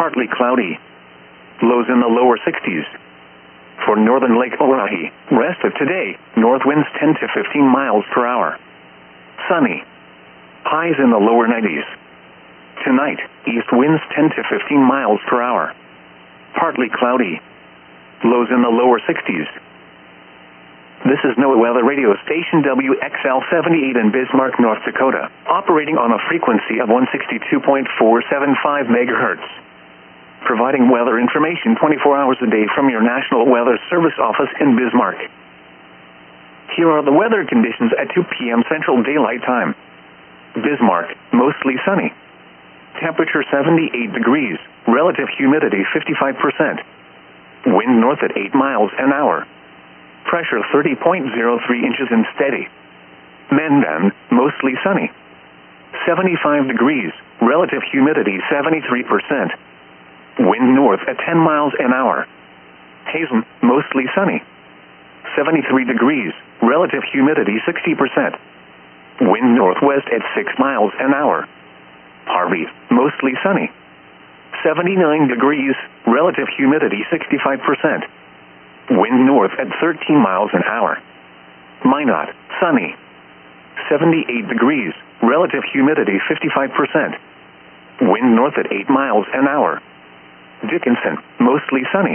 partly cloudy. Lows in the lower 60s. For northern Lake Oahe, rest of today, north winds 10 to 15 miles per hour. Sunny. Highs in the lower 90s. Tonight, east winds 10 to 15 miles per hour. Partly cloudy. Lows in the lower 60s. This is NOAA Weather Radio Station WXL 78 in Bismarck, North Dakota, operating on a frequency of 162.475 megahertz. Providing weather information 24 hours a day from your National Weather Service office in Bismarck. Here are the weather conditions at 2 p.m. Central Daylight Time. Bismarck, mostly sunny. Temperature 78 degrees, relative humidity 55%. Wind north at 8 miles an hour. Pressure 30.03 inches and steady. Mandan, mostly sunny. 75 degrees, relative humidity 73%. Wind north at 10 miles an hour. Hazen, mostly sunny. 73 degrees, relative humidity 60%. Wind northwest at 6 miles an hour. Harvey, mostly sunny. 79 degrees, relative humidity 65%. Wind north at 13 miles an hour. Minot, sunny. 78 degrees, relative humidity 55%. Wind north at 8 miles an hour. Dickinson, mostly sunny.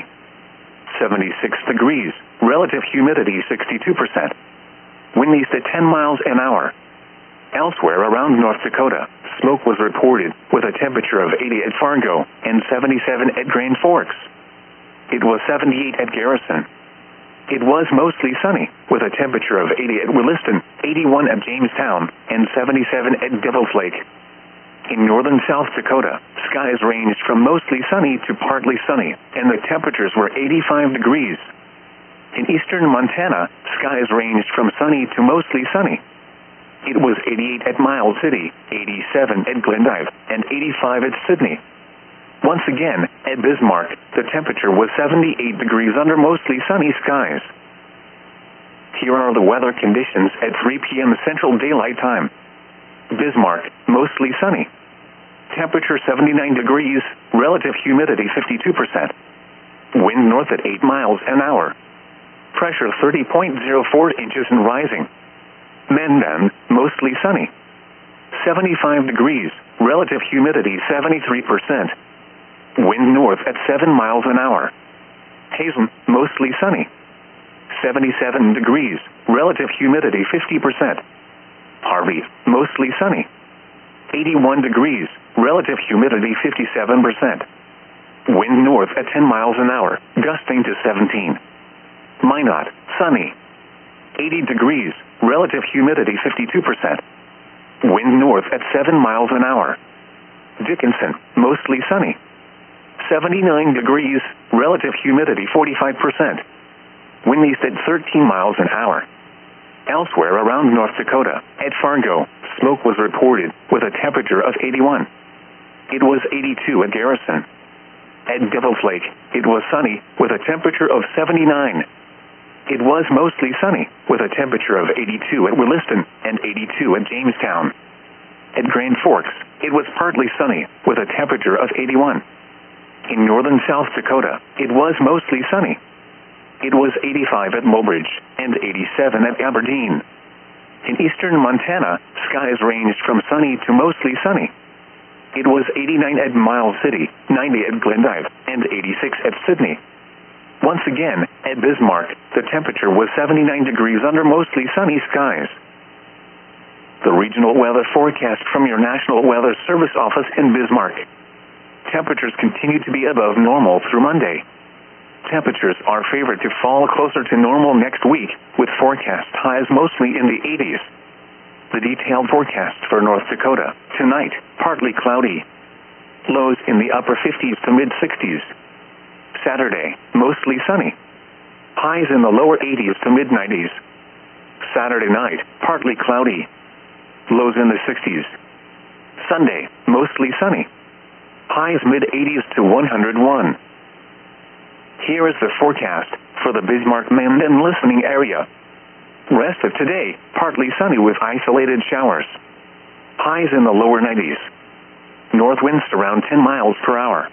76 degrees, relative humidity 62%. Wind east at 10 miles an hour. Elsewhere around North Dakota, smoke was reported with a temperature of 80 at Fargo and 77 at Grand Forks. It was 78 at Garrison. It was mostly sunny with a temperature of 80 at Williston, 81 at Jamestown, and 77 at Devil's Lake. In northern South Dakota, skies ranged from mostly sunny to partly sunny, and the temperatures were 85 degrees. In eastern Montana, skies ranged from sunny to mostly sunny. It was 88 at Miles City, 87 at Glendive, and 85 at Sydney. Once again, at Bismarck, the temperature was 78 degrees under mostly sunny skies. Here are the weather conditions at 3 p.m. Central Daylight Time. Bismarck, mostly sunny. Temperature 79 degrees, relative humidity 52%. Wind north at 8 miles an hour. Pressure 30.04 inches and rising. Mandan, mostly sunny. 75 degrees, relative humidity 73%. Wind north at 7 miles an hour. Hazen, mostly sunny. 77 degrees, relative humidity 50%. Harvey, mostly sunny. 81 degrees, relative humidity 57%. Wind north at 10 miles an hour, gusting to 17. Minot, sunny. 80 degrees, relative humidity 52%. Wind north at 7 miles an hour. Dickinson, mostly sunny. 79 degrees, relative humidity 45%. Wind east at 13 miles an hour. Elsewhere around North Dakota, at Fargo, smoke was reported with a temperature of 81. It was 82 at Garrison. At Devil's Lake, it was sunny with a temperature of 79. It was mostly sunny with a temperature of 82 at Williston and 82 at Jamestown. At Grand Forks, it was partly sunny with a temperature of 81. In northern South Dakota, it was mostly sunny. It was 85 at Mobridge and 87 at Aberdeen. In eastern Montana, skies ranged from sunny to mostly sunny. It was 89 at Miles City, 90 at Glendive, and 86 at Sydney. Once again, at Bismarck, the temperature was 79 degrees under mostly sunny skies. The regional weather forecast from your National Weather Service office in Bismarck. Temperatures continue to be above normal through Monday. Temperatures are favored to fall closer to normal next week, with forecast highs mostly in the 80s. The detailed forecast for North Dakota. Tonight, partly cloudy. Lows in the upper 50s to mid-60s. Saturday, mostly sunny. Highs in the lower 80s to mid-90s. Saturday night, partly cloudy. Lows in the 60s. Sunday, mostly sunny. Highs mid-80s to 101. Here is the forecast for the Bismarck-Mandan listening area. Rest of today, partly sunny with isolated showers. Highs in the lower 90s. North winds around 10 miles per hour.